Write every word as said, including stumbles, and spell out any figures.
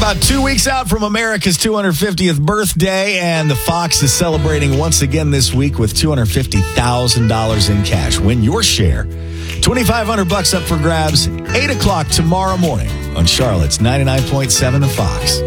About two weeks out from America's two hundred fiftieth birthday, and the Fox is celebrating once again this week with two hundred fifty thousand dollars in cash. Win your share. twenty-five hundred bucks up for grabs. eight o'clock tomorrow morning on Charlotte's ninety-nine point seven The Fox.